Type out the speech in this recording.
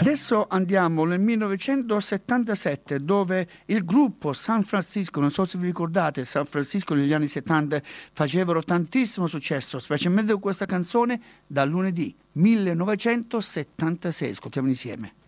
Adesso andiamo nel 1977, dove il gruppo San Francisco, non so se vi ricordate, San Francisco negli anni 70 facevano tantissimo successo, specialmente con questa canzone, Dal lunedì 1976. Ascoltiamo insieme.